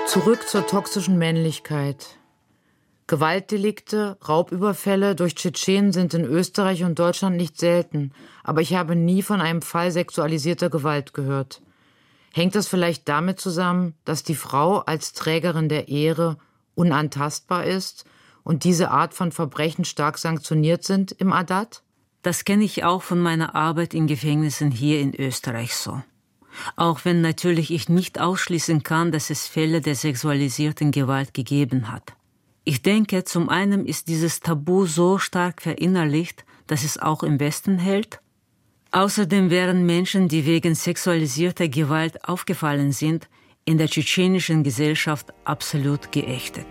Zurück zur toxischen Männlichkeit. Gewaltdelikte, Raubüberfälle durch Tschetschenen sind in Österreich und Deutschland nicht selten, aber ich habe nie von einem Fall sexualisierter Gewalt gehört. Hängt das vielleicht damit zusammen, dass die Frau als Trägerin der Ehre unantastbar ist und diese Art von Verbrechen stark sanktioniert sind im Adat? Das kenne ich auch von meiner Arbeit in Gefängnissen hier in Österreich so. Auch wenn natürlich ich nicht ausschließen kann, dass es Fälle der sexualisierten Gewalt gegeben hat. Ich denke, zum einen ist dieses Tabu so stark verinnerlicht, dass es auch im Westen hält. Außerdem wären Menschen, die wegen sexualisierter Gewalt aufgefallen sind, in der tschetschenischen Gesellschaft absolut geächtet.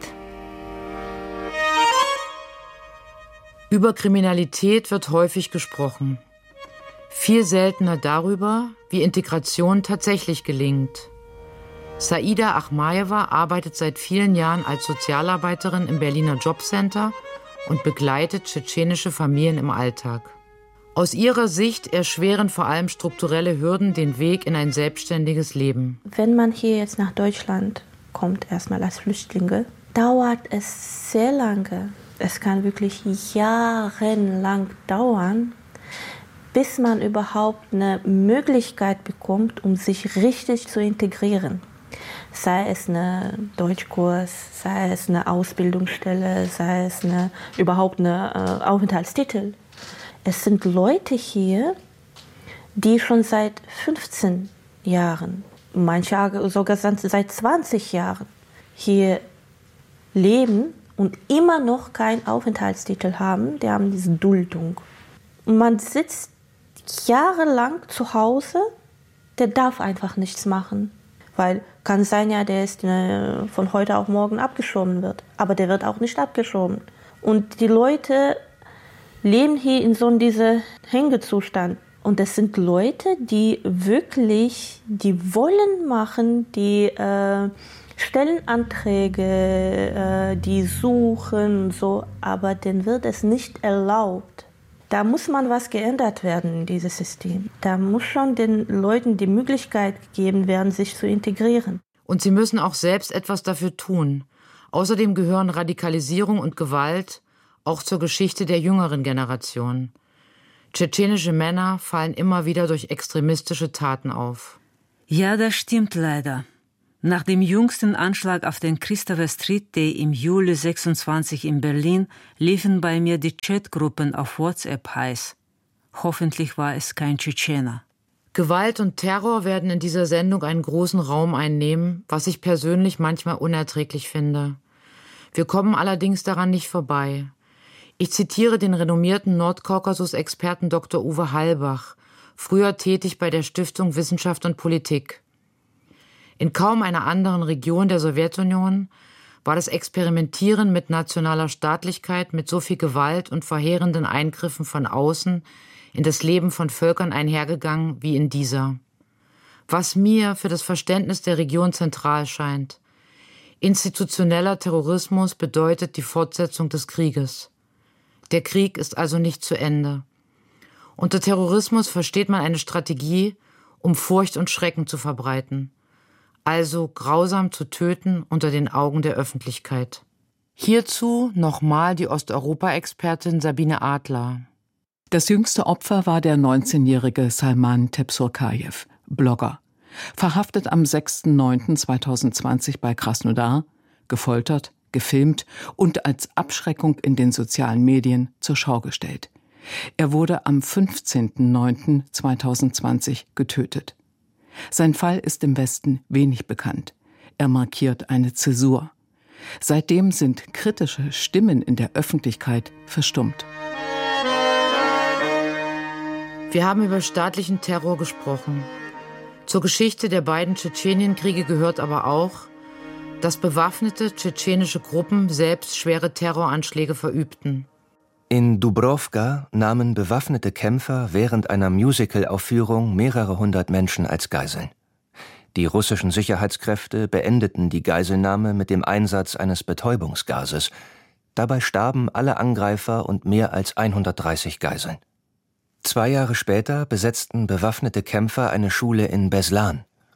Über Kriminalität wird häufig gesprochen. Viel seltener darüber, wie Integration tatsächlich gelingt. Saida Achmajewa arbeitet seit vielen Jahren als Sozialarbeiterin im Berliner Jobcenter und begleitet tschetschenische Familien im Alltag. Aus ihrer Sicht erschweren vor allem strukturelle Hürden den Weg in ein selbstständiges Leben. Wenn man hier jetzt nach Deutschland kommt, erstmal als Flüchtlinge, dauert es sehr lange. Es kann wirklich jahrelang dauern, bis man überhaupt eine Möglichkeit bekommt, um sich richtig zu integrieren. Sei es ein Deutschkurs, sei es eine Ausbildungsstelle, sei es überhaupt eine Aufenthaltstitel. Es sind Leute hier, die schon seit 15 Jahren, manche sogar seit 20 Jahren hier leben und immer noch keinen Aufenthaltstitel haben. Die haben diese Duldung. Man sitzt jahrelang zu Hause, der darf einfach nichts machen. Weil kann sein, ja, der ist von heute auf morgen abgeschoben wird. Aber der wird auch nicht abgeschoben. Und die Leute leben hier in so diesem Hängezustand. Und das sind Leute, die wirklich, die wollen machen, die Stellenanträge, die suchen und so, aber denen wird es nicht erlaubt. Da muss man was geändert werden in dieses System. Da muss schon den Leuten die Möglichkeit gegeben werden, sich zu integrieren. Und sie müssen auch selbst etwas dafür tun. Außerdem gehören Radikalisierung und Gewalt auch zur Geschichte der jüngeren Generation. Tschetschenische Männer fallen immer wieder durch extremistische Taten auf. Ja, das stimmt leider. Nach dem jüngsten Anschlag auf den Christopher Street Day im Juli 26 in Berlin liefen bei mir die Chatgruppen auf WhatsApp heiß. Hoffentlich war es kein Tschetschener. Gewalt und Terror werden in dieser Sendung einen großen Raum einnehmen, was ich persönlich manchmal unerträglich finde. Wir kommen allerdings daran nicht vorbei. Ich zitiere den renommierten Nordkaukasus-Experten Dr. Uwe Hallbach, früher tätig bei der Stiftung Wissenschaft und Politik. In kaum einer anderen Region der Sowjetunion war das Experimentieren mit nationaler Staatlichkeit mit so viel Gewalt und verheerenden Eingriffen von außen in das Leben von Völkern einhergegangen wie in dieser. Was mir für das Verständnis der Region zentral scheint: institutioneller Terrorismus bedeutet die Fortsetzung des Krieges. Der Krieg ist also nicht zu Ende. Unter Terrorismus versteht man eine Strategie, um Furcht und Schrecken zu verbreiten. Also grausam zu töten unter den Augen der Öffentlichkeit. Hierzu nochmal die Osteuropa-Expertin Sabine Adler. Das jüngste Opfer war der 19-jährige Salman Tepsurkajew, Blogger. Verhaftet am 6.9.2020 bei Krasnodar, gefoltert, gefilmt und als Abschreckung in den sozialen Medien zur Schau gestellt. Er wurde am 15.09.2020 getötet. Sein Fall ist im Westen wenig bekannt. Er markiert eine Zäsur. Seitdem sind kritische Stimmen in der Öffentlichkeit verstummt. Wir haben über staatlichen Terror gesprochen. Zur Geschichte der beiden Tschetschenienkriege gehört aber auch, dass bewaffnete tschetschenische Gruppen selbst schwere Terroranschläge verübten. In Dubrovka nahmen bewaffnete Kämpfer während einer Musical-Aufführung mehrere hundert Menschen als Geiseln. Die russischen Sicherheitskräfte beendeten die Geiselnahme mit dem Einsatz eines Betäubungsgases. Dabei starben alle Angreifer und mehr als 130 Geiseln. 2 Jahre später besetzten bewaffnete Kämpfer eine Schule in Beslan.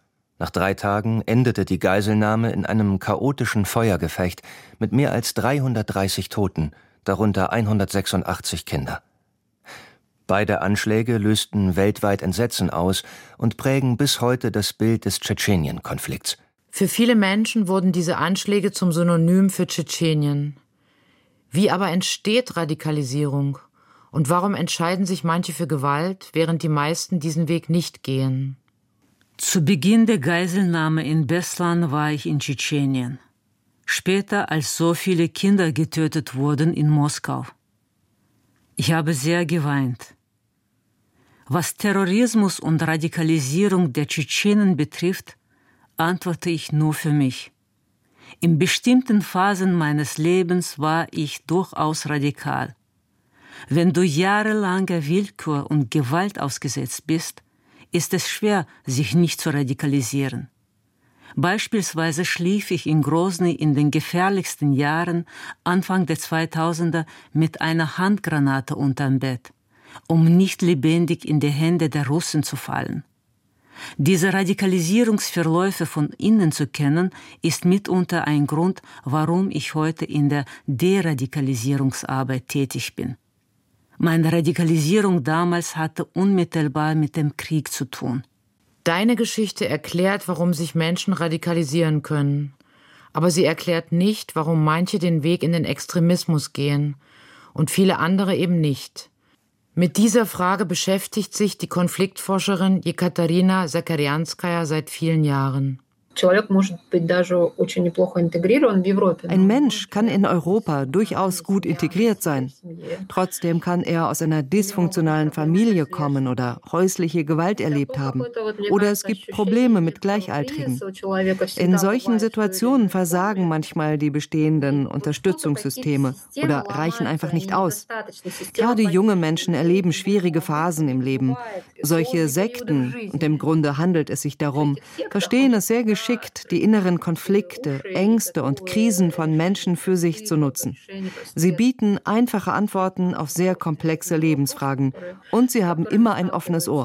Nach 3 Tagen endete die Geiselnahme in einem chaotischen Feuergefecht mit mehr als 330 Toten, darunter 186 Kinder. Beide Anschläge lösten weltweit Entsetzen aus und prägen bis heute das Bild des Tschetschenien-Konflikts. Für viele Menschen wurden diese Anschläge zum Synonym für Tschetschenien. Wie aber entsteht Radikalisierung? Und warum entscheiden sich manche für Gewalt, während die meisten diesen Weg nicht gehen? Zu Beginn der Geiselnahme in Beslan war ich in Tschetschenien. Später, als so viele Kinder getötet wurden, in Moskau. Ich habe sehr geweint. Was Terrorismus und Radikalisierung der Tschetschenen betrifft, antworte ich nur für mich. In bestimmten Phasen meines Lebens war ich durchaus radikal. Wenn du jahrelanger Willkür und Gewalt ausgesetzt bist, ist es schwer, sich nicht zu radikalisieren. Beispielsweise schlief ich in Grosny in den gefährlichsten Jahren, Anfang der 2000er, mit einer Handgranate unterm Bett, um nicht lebendig in die Hände der Russen zu fallen. Diese Radikalisierungsverläufe von innen zu kennen, ist mitunter ein Grund, warum ich heute in der Deradikalisierungsarbeit tätig bin. Meine Radikalisierung damals hatte unmittelbar mit dem Krieg zu tun. Deine Geschichte erklärt, warum sich Menschen radikalisieren können. Aber sie erklärt nicht, warum manche den Weg in den Extremismus gehen und viele andere eben nicht. Mit dieser Frage beschäftigt sich die Konfliktforscherin Jekaterina Zakarianskaja seit vielen Jahren. Ein Mensch kann in Europa durchaus gut integriert sein. Trotzdem kann er aus einer dysfunktionalen Familie kommen oder häusliche Gewalt erlebt haben. Oder es gibt Probleme mit Gleichaltrigen. In solchen Situationen versagen manchmal die bestehenden Unterstützungssysteme oder reichen einfach nicht aus. Gerade junge Menschen erleben schwierige Phasen im Leben. Solche Sekten, und im Grunde handelt es sich darum, verstehen es sehr geschickt, die inneren Konflikte, Ängste und Krisen von Menschen für sich zu nutzen. Sie bieten einfache Antworten auf sehr komplexe Lebensfragen und sie haben immer ein offenes Ohr.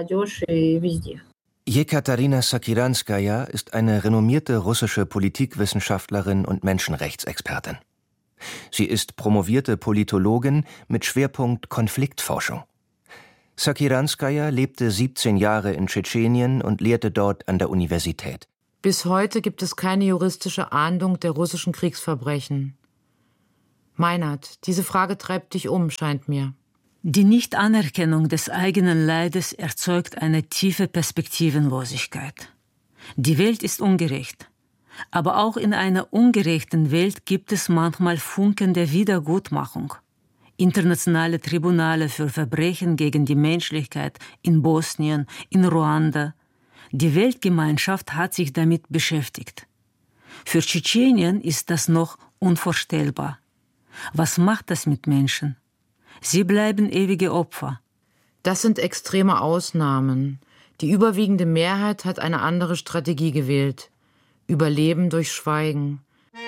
Jekaterina Zakarianskaja ist eine renommierte russische Politikwissenschaftlerin und Menschenrechtsexpertin. Sie ist promovierte Politologin mit Schwerpunkt Konfliktforschung. Zakarianskaja lebte 17 Jahre in Tschetschenien und lehrte dort an der Universität. Bis heute gibt es keine juristische Ahndung der russischen Kriegsverbrechen. Meinert, diese Frage treibt dich um, scheint mir. Die Nichtanerkennung des eigenen Leides erzeugt eine tiefe Perspektivenlosigkeit. Die Welt ist ungerecht. Aber auch in einer ungerechten Welt gibt es manchmal Funken der Wiedergutmachung. Internationale Tribunale für Verbrechen gegen die Menschlichkeit in Bosnien, in Ruanda. Die Weltgemeinschaft hat sich damit beschäftigt. Für Tschetschenien ist das noch unvorstellbar. Was macht das mit Menschen? Sie bleiben ewige Opfer. Das sind extreme Ausnahmen. Die überwiegende Mehrheit hat eine andere Strategie gewählt. Überleben durch Schweigen.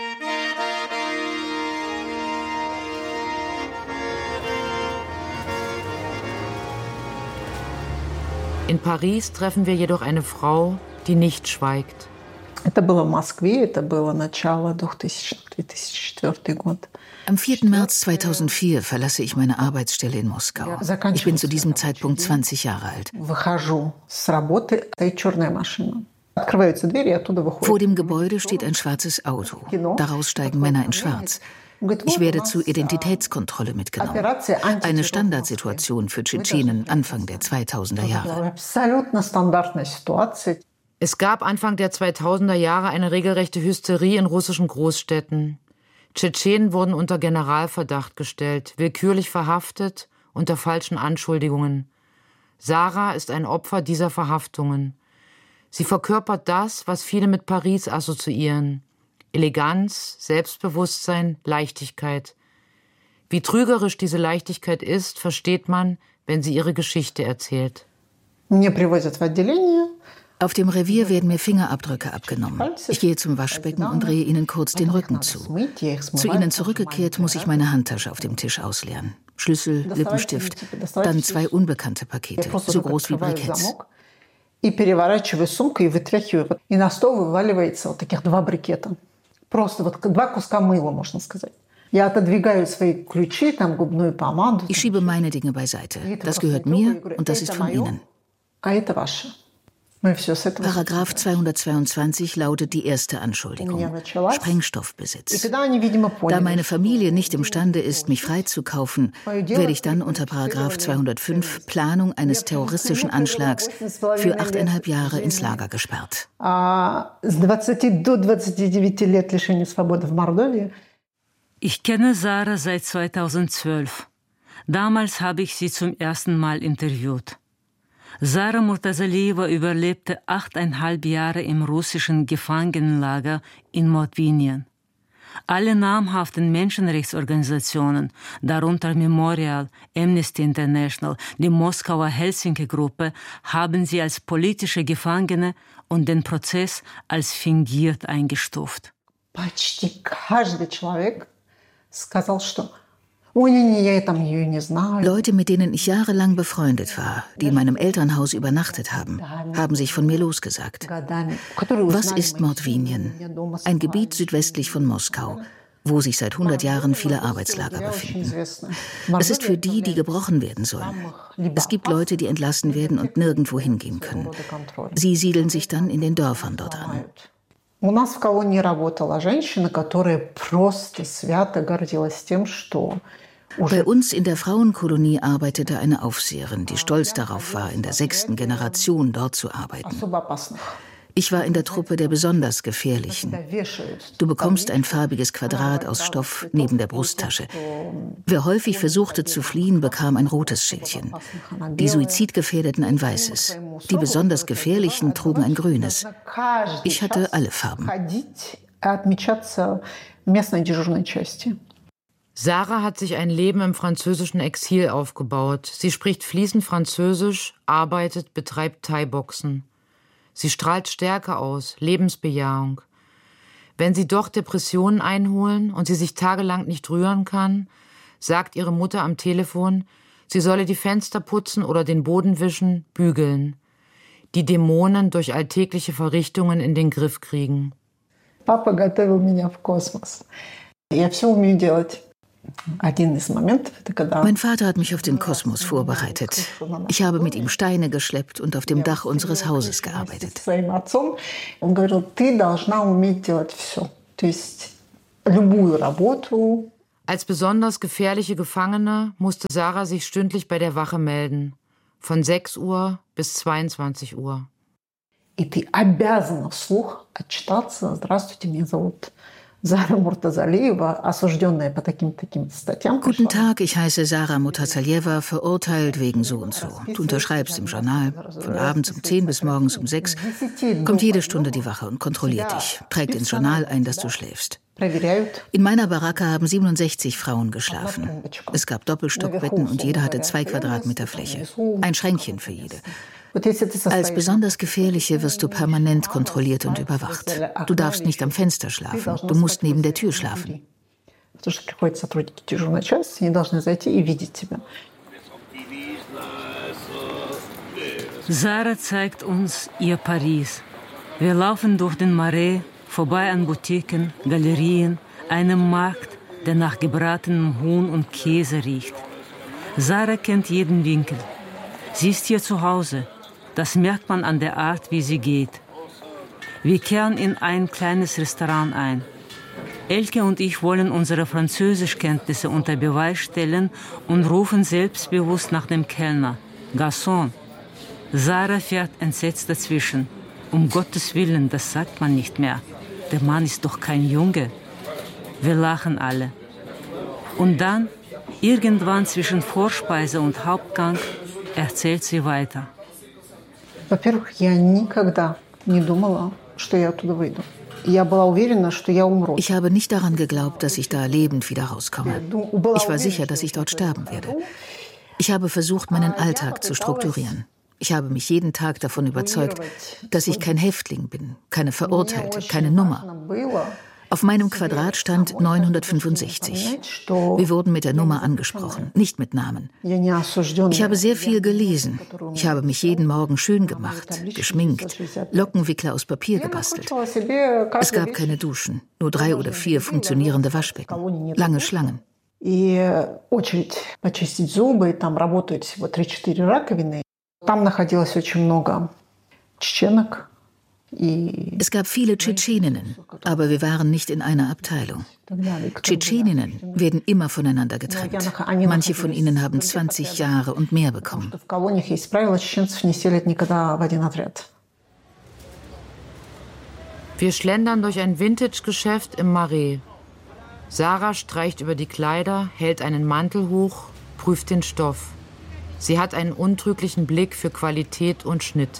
In Paris treffen wir jedoch eine Frau, die nicht schweigt. Am 4. März 2004 verlasse ich meine Arbeitsstelle in Moskau. Ich bin zu diesem Zeitpunkt 20 Jahre alt. Vor dem Gebäude steht ein schwarzes Auto. Daraus steigen Männer in Schwarz. Ich werde zur Identitätskontrolle mitgenommen. Eine Standardsituation für Tschetschenen Anfang der 2000er Jahre. Es gab Anfang der 2000er Jahre eine regelrechte Hysterie in russischen Großstädten. Tschetschenen wurden unter Generalverdacht gestellt, willkürlich verhaftet, unter falschen Anschuldigungen. Sarah ist ein Opfer dieser Verhaftungen. Sie verkörpert das, was viele mit Paris assoziieren. Eleganz, Selbstbewusstsein, Leichtigkeit. Wie trügerisch diese Leichtigkeit ist, versteht man, wenn sie ihre Geschichte erzählt. Auf dem Revier werden mir Fingerabdrücke abgenommen. Ich gehe zum Waschbecken und drehe ihnen kurz den Rücken zu. Zu ihnen zurückgekehrt muss ich meine Handtasche auf dem Tisch ausleeren. Schlüssel, Lippenstift, dann 2 unbekannte Pakete, so groß wie Briketts. и переворачиваю сумку и вытряхиваю. И на стол вываливается вот таких 2 брикета. Просто вот 2 куска мыла, можно сказать. Я отодвигаю свои ключи, там губную помаду. Ich schiebe meine Dinge beiseite. Das gehört mir und das ist von Ihnen. А это ваше. Paragraph 222 lautet die erste Anschuldigung: Sprengstoffbesitz. Da meine Familie nicht imstande ist, mich freizukaufen, werde ich dann unter Paragraph 205 Planung eines terroristischen Anschlags für 8,5 Jahre ins Lager gesperrt. Ich kenne Sarah seit 2012. Damals habe ich sie zum ersten Mal interviewt. Sarah Murtazaliyeva überlebte 8,5 Jahre im russischen Gefangenenlager in Mordvinien. Alle namhaften Menschenrechtsorganisationen, darunter Memorial, Amnesty International, die Moskauer Helsinki-Gruppe, haben sie als politische Gefangene und den Prozess als fingiert eingestuft. Почти каждый человек сказал, что Leute, mit denen ich jahrelang befreundet war, die in meinem Elternhaus übernachtet haben, haben sich von mir losgesagt. Was ist Mordvinien? Ein Gebiet südwestlich von Moskau, wo sich seit 100 Jahren viele Arbeitslager befinden. Es ist für die, die gebrochen werden sollen. Es gibt Leute, die entlassen werden und nirgendwo hingehen können. Sie siedeln sich dann in den Dörfern dort an. У нас в колонии работала женщина, которая просто свято гордилась тем, что Bei uns in der Frauenkolonie arbeitete eine Aufseherin, die stolz darauf war, in der 6. Generation dort zu arbeiten. Ich war in der Truppe der besonders Gefährlichen. Du bekommst ein farbiges Quadrat aus Stoff neben der Brusttasche. Wer häufig versuchte zu fliehen, bekam ein rotes Schildchen. Die Suizidgefährdeten ein weißes. Die besonders Gefährlichen trugen ein grünes. Ich hatte alle Farben. Sarah hat sich ein Leben im französischen Exil aufgebaut. Sie spricht fließend Französisch, arbeitet, betreibt Thai-Boxen. Sie strahlt Stärke aus, Lebensbejahung. Wenn sie doch Depressionen einholen und sie sich tagelang nicht rühren kann, sagt ihre Mutter am Telefon, sie solle die Fenster putzen oder den Boden wischen, bügeln. Die Dämonen durch alltägliche Verrichtungen in den Griff kriegen. Papa готовил меня в космос. Я все умею делать. Mein Vater hat mich auf den Kosmos vorbereitet. Ich habe mit ihm Steine geschleppt und auf dem Dach unseres Hauses gearbeitet. Als besonders gefährliche Gefangene musste Sarah sich stündlich bei der Wache melden. Von 6 Uhr bis 22 Uhr. Guten Tag, ich heiße Sarah Murtazaliyeva, verurteilt wegen so und so. Du unterschreibst im Journal. Von abends um 10 bis morgens um 6 kommt jede Stunde die Wache und kontrolliert dich, trägt ins Journal ein, dass du schläfst. In meiner Baracke haben 67 Frauen geschlafen. Es gab Doppelstockbetten und jeder hatte 2 Quadratmeter Fläche. Ein Schränkchen für jede. Als besonders Gefährliche wirst du permanent kontrolliert und überwacht. Du darfst nicht am Fenster schlafen, du musst neben der Tür schlafen. Sarah zeigt uns ihr Paris. Wir laufen durch den Marais, vorbei an Boutiquen, Galerien, einem Markt, der nach gebratenem Huhn und Käse riecht. Sarah kennt jeden Winkel. Sie ist hier zu Hause. Das merkt man an der Art, wie sie geht. Wir kehren in ein kleines Restaurant ein. Elke und ich wollen unsere Französischkenntnisse unter Beweis stellen und rufen selbstbewusst nach dem Kellner. Garçon. Sarah fährt entsetzt dazwischen. Um Gottes Willen, das sagt man nicht mehr. Der Mann ist doch kein Junge. Wir lachen alle. Und dann, irgendwann zwischen Vorspeise und Hauptgang, erzählt sie weiter. Во-первых, я никогда не думала, что я оттуда выйду. Я была уверена, что я умру. Ich habe nicht daran geglaubt, dass ich da lebend wieder rauskomme. Ich war sicher, dass ich dort sterben werde. Ich habe versucht, meinen Alltag zu strukturieren. Ich habe mich jeden Tag davon überzeugt, dass ich kein Häftling bin, keine Verurteilte, keine Nummer. Auf meinem Quadrat stand 965. Wir wurden mit der Nummer angesprochen, nicht mit Namen. Ich habe sehr viel gelesen. Ich habe mich jeden Morgen schön gemacht, geschminkt, Lockenwickler aus Papier gebastelt. Es gab keine Duschen, nur 3 oder 4 funktionierende Waschbecken, lange Schlangen. Es gab viele Tschetscheninnen, aber wir waren nicht in einer Abteilung. Tschetscheninnen werden immer voneinander getrennt. Manche von ihnen haben 20 Jahre und mehr bekommen. Wir schlendern durch ein Vintage-Geschäft im Marais. Sarah streicht über die Kleider, hält einen Mantel hoch, prüft den Stoff. Sie hat einen untrüglichen Blick für Qualität und Schnitt.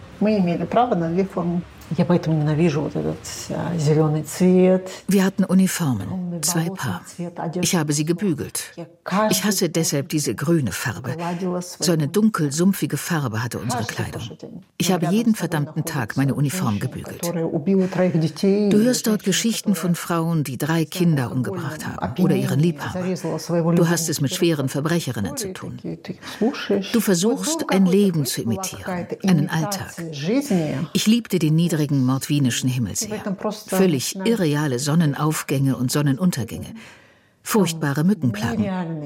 Wir hatten Uniformen, 2 Paar. Ich habe sie gebügelt. Ich hasse deshalb diese grüne Farbe. So eine dunkel, sumpfige Farbe hatte unsere Kleidung. Ich habe jeden verdammten Tag meine Uniform gebügelt. Du hörst dort Geschichten von Frauen, die 3 Kinder umgebracht haben oder ihren Liebhaber. Du hast es mit schweren Verbrecherinnen zu tun. Du versuchst, ein Leben zu imitieren, einen Alltag. Ich liebte den niedrigen mordvinischen Himmel sehr. Völlig irreale Sonnenaufgänge und Sonnenuntergänge. Furchtbare Mückenplagen.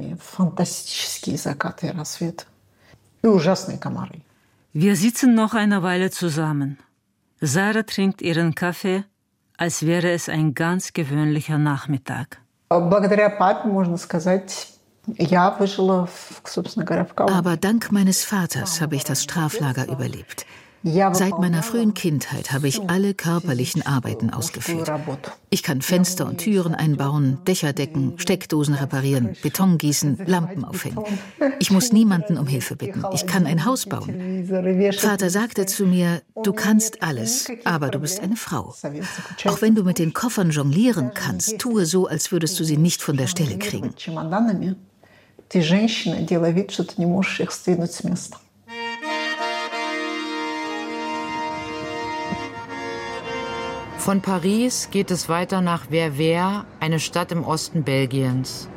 Wir sitzen noch eine Weile zusammen. Sarah trinkt ihren Kaffee, als wäre es ein ganz gewöhnlicher Nachmittag. Aber dank meines Vaters habe ich das Straflager überlebt. Seit meiner frühen Kindheit habe ich alle körperlichen Arbeiten ausgeführt. Ich kann Fenster und Türen einbauen, Dächer decken, Steckdosen reparieren, Beton gießen, Lampen aufhängen. Ich muss niemanden um Hilfe bitten. Ich kann ein Haus bauen. Vater sagte zu mir, du kannst alles, aber du bist eine Frau. Auch wenn du mit den Koffern jonglieren kannst, tue so, als würdest du sie nicht von der Stelle kriegen. Von Paris geht es weiter nach Verviers, eine Stadt im Osten Belgiens.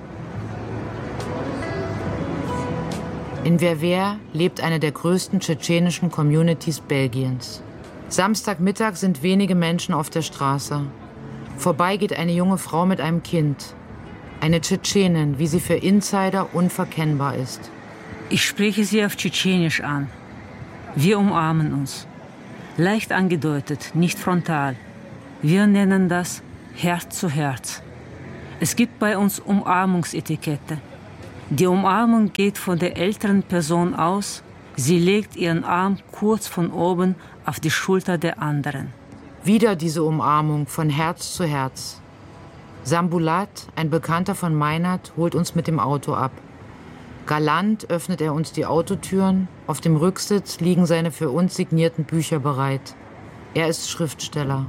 In Verviers lebt eine der größten tschetschenischen Communities Belgiens. Samstagmittag sind wenige Menschen auf der Straße. Vorbei geht eine junge Frau mit einem Kind. Eine Tschetschenin, wie sie für Insider unverkennbar ist. Ich spreche sie auf Tschetschenisch an. Wir umarmen uns. Leicht angedeutet, nicht frontal. Wir nennen das Herz zu Herz. Es gibt bei uns Umarmungsetikette. Die Umarmung geht von der älteren Person aus. Sie legt ihren Arm kurz von oben auf die Schulter der anderen. Wieder diese Umarmung von Herz zu Herz. Sambulat, ein Bekannter von Meinert, holt uns mit dem Auto ab. Galant öffnet er uns die Autotüren. Auf dem Rücksitz liegen seine für uns signierten Bücher bereit. Er ist Schriftsteller.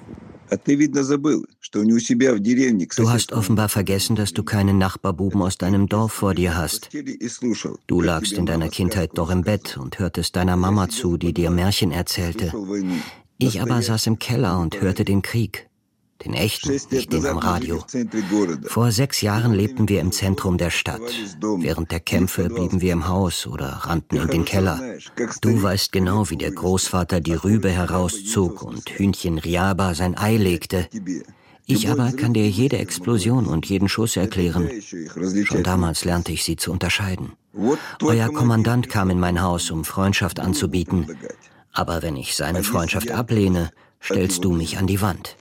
Du hast offenbar vergessen, dass du keinen Nachbarbuben aus deinem Dorf vor dir hast. Du lagst in deiner Kindheit doch im Bett und hörtest deiner Mama zu, die dir Märchen erzählte. Ich aber saß im Keller und hörte den Krieg. Den echten, nicht den am Radio. Vor 6 Jahren lebten wir im Zentrum der Stadt. Während der Kämpfe blieben wir im Haus oder rannten in den Keller. Du weißt genau, wie der Großvater die Rübe herauszog und Hühnchen Riaba sein Ei legte. Ich aber kann dir jede Explosion und jeden Schuss erklären. Schon damals lernte ich sie zu unterscheiden. Euer Kommandant kam in mein Haus, um Freundschaft anzubieten. Aber wenn ich seine Freundschaft ablehne, stellst du mich an die Wand.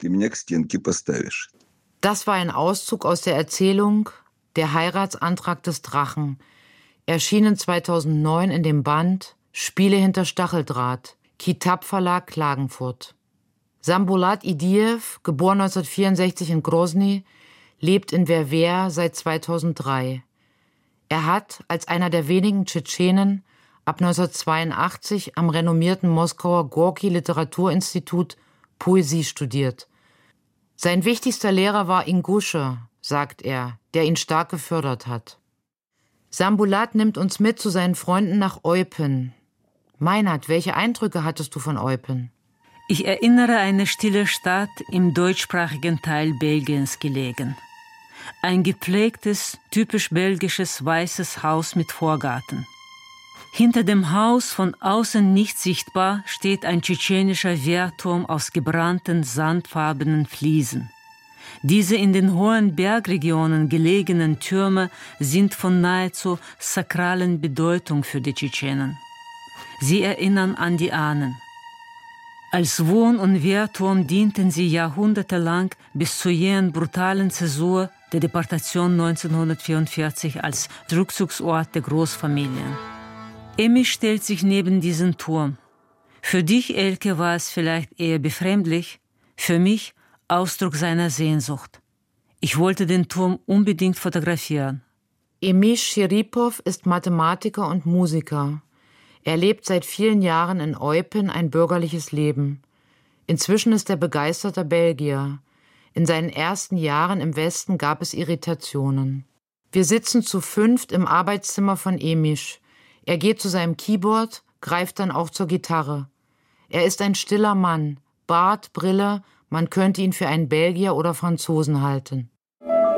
Das war ein Auszug aus der Erzählung Der Heiratsantrag des Drachen, erschienen 2009 in dem Band Spiele hinter Stacheldraht, Kitab Verlag Klagenfurt. Sambulat Idiev, geboren 1964 in Grozny, lebt in Verviers seit 2003. Er hat als einer der wenigen Tschetschenen ab 1982 am renommierten Moskauer Gorki-Literaturinstitut Poesie studiert. Sein wichtigster Lehrer war Ingusche, sagt er, der ihn stark gefördert hat. Sambulat nimmt uns mit zu seinen Freunden nach Eupen. Meinert, welche Eindrücke hattest du von Eupen? Ich erinnere eine stille Stadt im deutschsprachigen Teil Belgiens gelegen. Ein gepflegtes, typisch belgisches weißes Haus mit Vorgarten. Hinter dem Haus, von außen nicht sichtbar, steht ein tschetschenischer Wehrturm aus gebrannten, sandfarbenen Fliesen. Diese in den hohen Bergregionen gelegenen Türme sind von nahezu sakralen Bedeutung für die Tschetschenen. Sie erinnern an die Ahnen. Als Wohn- und Wehrturm dienten sie jahrhundertelang bis zur jähen brutalen Zäsur der Deportation 1944 als Rückzugsort der Großfamilien. Emmy stellt sich neben diesen Turm. Für dich, Elke, war es vielleicht eher befremdlich, für mich Ausdruck seiner Sehnsucht. Ich wollte den Turm unbedingt fotografieren. Emil Schiripov ist Mathematiker und Musiker. Er lebt seit vielen Jahren in Eupen ein bürgerliches Leben. Inzwischen ist er begeisterter Belgier. In seinen ersten Jahren im Westen gab es Irritationen. Wir sitzen zu 5 im Arbeitszimmer von Emisch. Er geht zu seinem Keyboard, greift dann auch zur Gitarre. Er ist ein stiller Mann, Bart, Brille, man könnte ihn für einen Belgier oder Franzosen halten.